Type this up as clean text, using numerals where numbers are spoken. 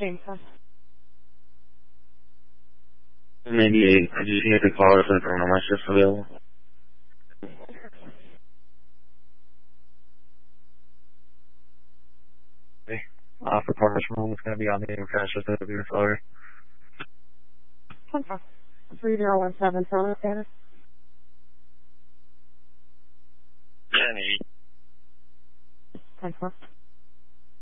Jameson. 98. I just need to call us and confirm my shift's available. Okay. For Parker's room, it's going to be on the crash with the accelerator. 3017 Furlong Standard. 10-8. 10-4.